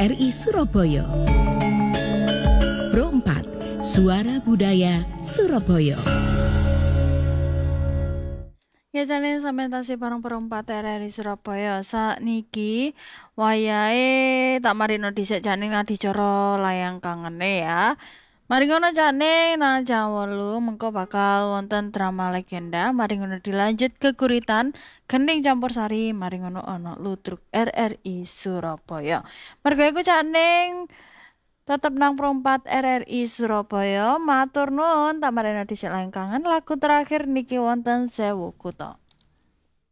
RRI Surabaya. Pro 4, Suara Budaya Surabaya. Ya jane sampeyan tasih bareng perempat RRI Surabaya. Sakniki wayahe tak marino dhisik jane adicara layang kangene ya. Mari ngono jane nang jam 8 mengko bakal wonten drama legenda. Mari ngono dilanjut ke Kuritan Gending Campursari. Mari ngono ana Ludruk RRI Surabaya. Mergo iku jane tetep nang perempat RRI Surabaya. Matur nuwun tak marino dhisik layang kangen lagu terakhir niki wonten Sewu Kuto.